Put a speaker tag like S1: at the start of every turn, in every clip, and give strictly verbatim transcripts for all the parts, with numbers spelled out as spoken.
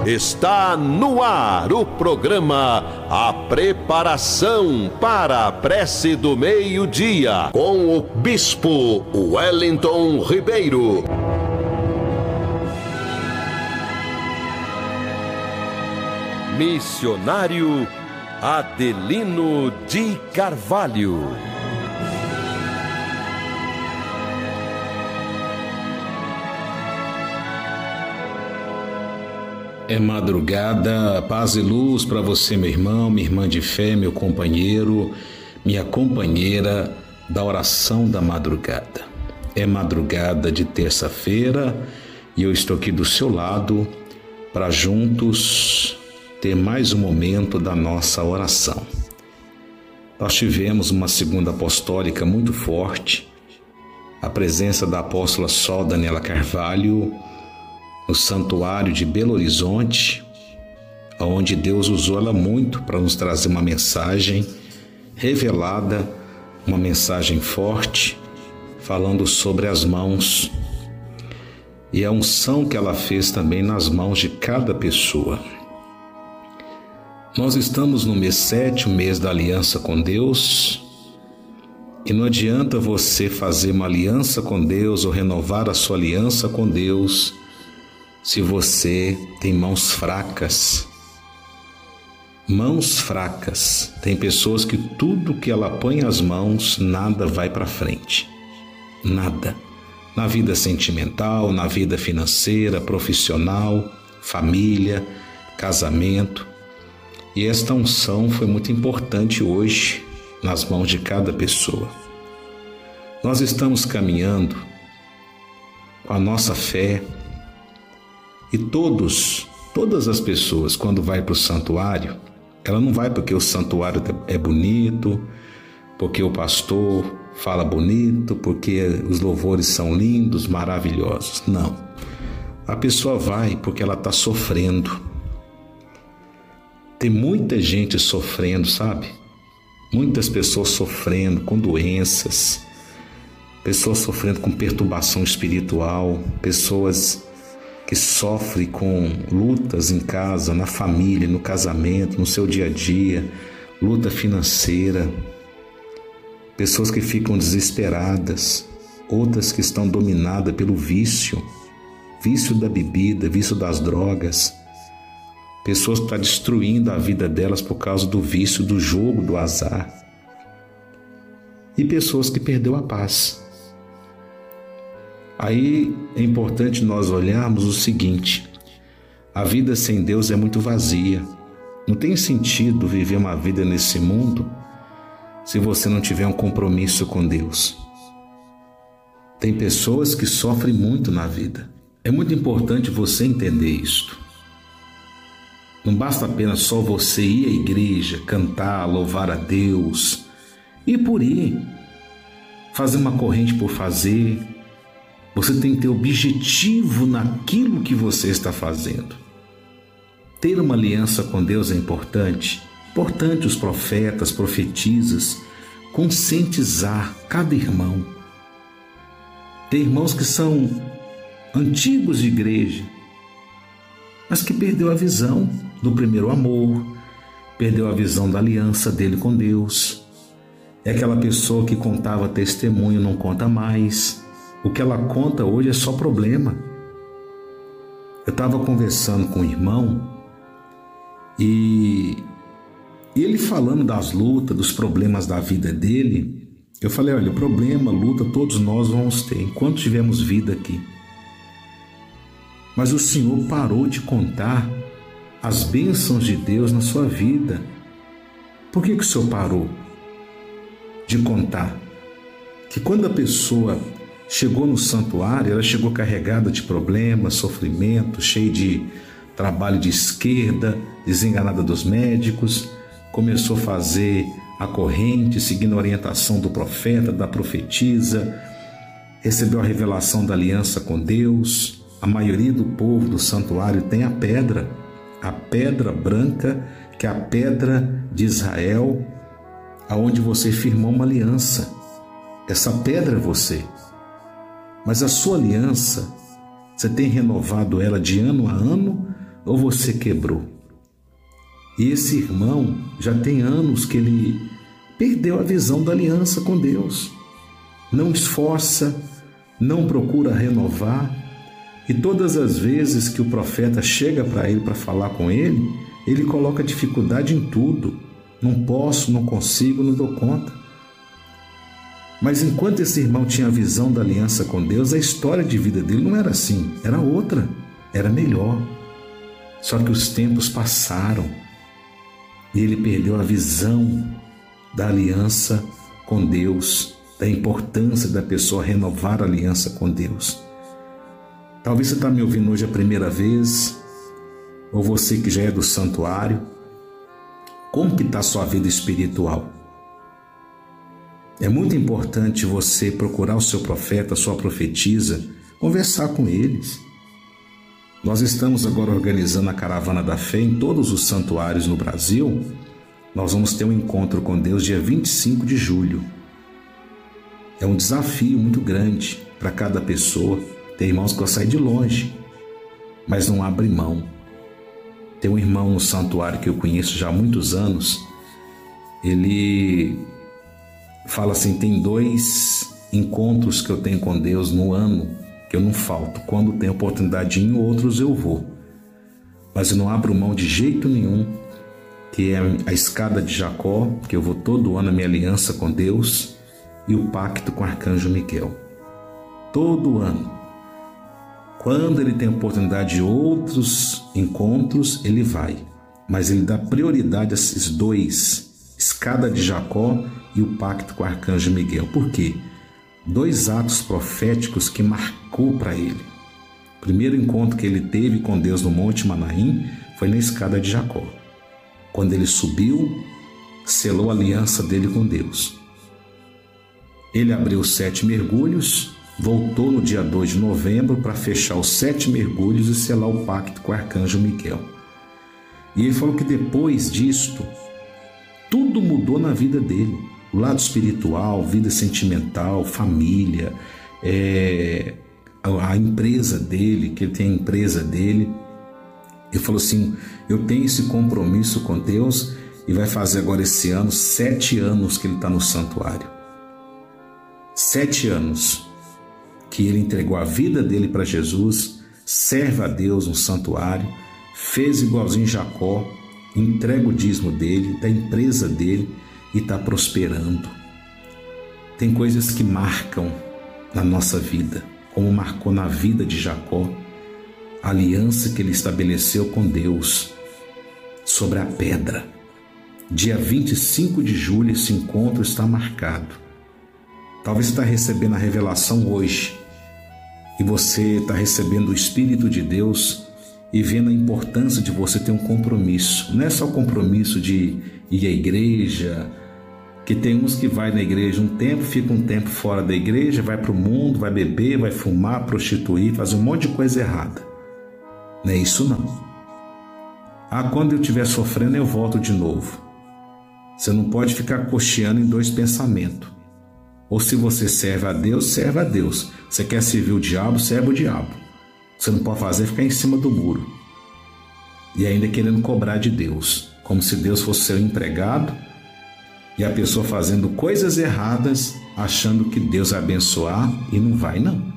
S1: Está no ar o programa A Preparação para a Prece do Meio-Dia, com o Bispo Wellington Ribeiro. Missionário Adelino de Carvalho.
S2: É madrugada, paz e luz para você, meu irmão, minha irmã de fé, meu companheiro, minha companheira da oração da madrugada. É madrugada de terça-feira e eu estou aqui do seu lado para juntos ter mais um momento da nossa oração. Nós tivemos uma segunda apostólica muito forte, a presença da apóstola Sol Daniela Carvalho, no santuário de Belo Horizonte, onde Deus usou ela muito para nos trazer uma mensagem revelada, uma mensagem forte, falando sobre as mãos e a unção que ela fez também nas mãos de cada pessoa. Nós estamos no mês sete, o mês da aliança com Deus, e não adianta você fazer uma aliança com Deus ou renovar a sua aliança com Deus se você tem mãos fracas. Mãos fracas. Tem pessoas que tudo que ela põe as mãos, nada vai para frente. Nada. Na vida sentimental, na vida financeira, profissional, família, casamento. E esta unção foi muito importante hoje nas mãos de cada pessoa. Nós estamos caminhando com a nossa fé. E todos, todas as pessoas, quando vai para o santuário, ela não vai porque o santuário é bonito, porque o pastor fala bonito, porque os louvores são lindos, maravilhosos. Não. A pessoa vai porque ela está sofrendo. Tem muita gente sofrendo, sabe? Muitas pessoas sofrendo com doenças, pessoas sofrendo com perturbação espiritual, pessoas que sofre com lutas em casa, na família, no casamento, no seu dia a dia, luta financeira, pessoas que ficam desesperadas, outras que estão dominadas pelo vício, vício da bebida, vício das drogas, pessoas que estão destruindo a vida delas por causa do vício, do jogo, do azar, e pessoas que perderam a paz. Aí é importante nós olharmos o seguinte: a vida sem Deus é muito vazia. Não tem sentido viver uma vida nesse mundo se você não tiver um compromisso com Deus. Tem pessoas que sofrem muito na vida. É muito importante você entender isto. Não basta apenas só você ir à igreja, cantar, louvar a Deus, e por ir, fazer uma corrente por fazer. Você tem que ter objetivo naquilo que você está fazendo. Ter uma aliança com Deus é importante. Importante os profetas, profetisas, conscientizar cada irmão. Tem irmãos que são antigos de igreja, mas que perdeu a visão do primeiro amor, perdeu a visão da aliança dele com Deus. É aquela pessoa que contava testemunho, não conta mais. O que ela conta hoje é só problema. Eu estava conversando com um irmão e ele falando das lutas, dos problemas da vida dele, eu falei, olha, o problema, luta, todos nós vamos ter, enquanto tivermos vida aqui. Mas o Senhor parou de contar as bênçãos de Deus na sua vida. Por que que o Senhor parou de contar? Que quando a pessoa chegou no santuário, ela chegou carregada de problemas, sofrimento, cheia de trabalho de esquerda, desenganada dos médicos, começou a fazer a corrente, seguindo a orientação do profeta, da profetisa, recebeu a revelação da aliança com Deus. A maioria do povo do santuário tem a pedra, a pedra branca, que é a pedra de Israel, aonde você firmou uma aliança. Essa pedra é você. Mas a sua aliança, você tem renovado ela de ano a ano ou você quebrou? E esse irmão já tem anos que ele perdeu a visão da aliança com Deus. Não esforça, não procura renovar. E todas as vezes que o profeta chega para ele para falar com ele, ele coloca dificuldade em tudo. Não posso, não consigo, não dou conta. Mas enquanto esse irmão tinha a visão da aliança com Deus, a história de vida dele não era assim, era outra, era melhor. Só que os tempos passaram e ele perdeu a visão da aliança com Deus, da importância da pessoa renovar a aliança com Deus. Talvez você está me ouvindo hoje a primeira vez, ou você que já é do santuário. Como que está a sua vida espiritual? É muito importante você procurar o seu profeta, a sua profetisa, conversar com eles. Nós estamos agora organizando a Caravana da Fé em todos os santuários no Brasil. Nós vamos ter um encontro com Deus dia vinte e cinco de julho. É um desafio muito grande para cada pessoa. Tem irmãos que vão sair de longe, mas não abrem mão. Tem um irmão no santuário que eu conheço já há muitos anos. Ele fala assim, tem dois encontros que eu tenho com Deus no ano que eu não falto. Quando tem oportunidade de ir, outros eu vou. Mas eu não abro mão de jeito nenhum, que é a escada de Jacó, que eu vou todo ano a minha aliança com Deus, e o pacto com o arcanjo Miguel. Todo ano. Quando ele tem oportunidade de outros encontros, ele vai. Mas ele dá prioridade a esses dois, escada de Jacó e o pacto com o arcanjo Miguel. Por quê? Dois atos proféticos que marcou para ele. O primeiro encontro que ele teve com Deus no Monte Manaim foi na escada de Jacó. Quando ele subiu, selou a aliança dele com Deus. Ele abriu sete mergulhos, voltou no dia dois de novembro para fechar os sete mergulhos e selar o pacto com o arcanjo Miguel. E ele falou que depois disto, tudo mudou na vida dele. O lado espiritual, vida sentimental, família, é, a, a empresa dele, que ele tem a empresa dele. Ele falou assim, eu tenho esse compromisso com Deus e vai fazer agora esse ano, sete anos que ele está no santuário. Sete anos que ele entregou a vida dele para Jesus, serve a Deus no santuário, fez igualzinho Jacó, entrega o dízimo dele, da empresa dele e está prosperando. Tem coisas que marcam na nossa vida, como marcou na vida de Jacó, a aliança que ele estabeleceu com Deus sobre a pedra. Dia vinte e cinco de julho esse encontro está marcado. Talvez você está recebendo a revelação hoje e você está recebendo o Espírito de Deus e vendo a importância de você ter um compromisso. Não é só o compromisso de ir à igreja, que tem uns que vai na igreja um tempo, fica um tempo fora da igreja, vai para o mundo, vai beber, vai fumar, prostituir, fazer um monte de coisa errada. Não é isso não. Ah, quando eu estiver sofrendo eu volto de novo. Você não pode ficar cocheando em dois pensamentos. Ou se você serve a Deus, serve a Deus. Você quer servir o diabo, serve o diabo. Você não pode fazer é ficar em cima do muro. E ainda querendo cobrar de Deus. Como se Deus fosse seu empregado e a pessoa fazendo coisas erradas, achando que Deus vai abençoar e não vai não.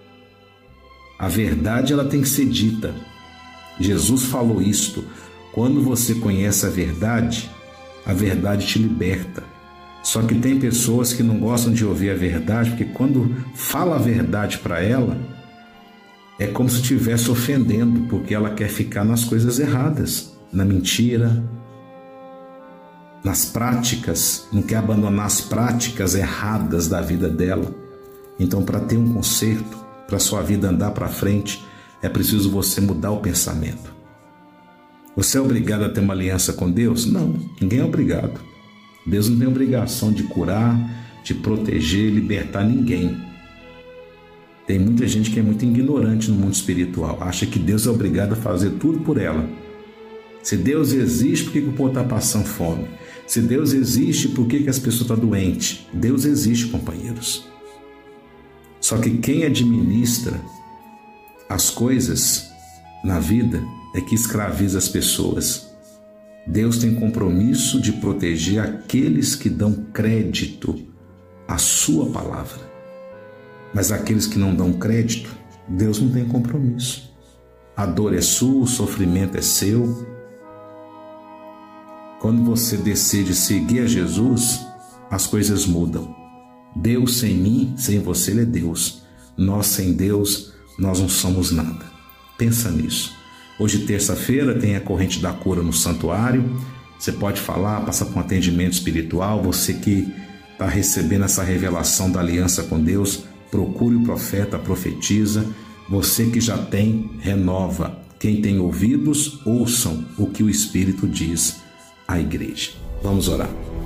S2: A verdade ela tem que ser dita. Jesus falou isto. Quando você conhece a verdade, a verdade te liberta. Só que tem pessoas que não gostam de ouvir a verdade, porque quando fala a verdade para ela, é como se estivesse ofendendo, porque ela quer ficar nas coisas erradas, na mentira, nas práticas, não quer abandonar as práticas erradas da vida dela. Então, para ter um conserto, para a sua vida andar para frente, é preciso você mudar o pensamento. Você é obrigado a ter uma aliança com Deus? Não, ninguém é obrigado. Deus não tem obrigação de curar, de proteger, libertar ninguém. Tem muita gente que é muito ignorante no mundo espiritual, acha que Deus é obrigado a fazer tudo por ela. Se Deus existe, por que, que o povo está passando fome? Se Deus existe, por que, que as pessoas estão doentes? Deus existe, companheiros. Só que quem administra as coisas na vida é que escraviza as pessoas. Deus tem compromisso de proteger aqueles que dão crédito à sua palavra. Mas aqueles que não dão crédito, Deus não tem compromisso. A dor é sua, o sofrimento é seu. Quando você decide seguir a Jesus, as coisas mudam. Deus sem mim, sem você, Ele é Deus. Nós sem Deus, nós não somos nada. Pensa nisso. Hoje, terça-feira, tem a corrente da cura no santuário. Você pode falar, passar por um atendimento espiritual. Você que está recebendo essa revelação da aliança com Deus, procure o profeta, profetiza. Você que já tem, renova. Quem tem ouvidos, ouçam o que o Espírito diz à igreja. Vamos orar.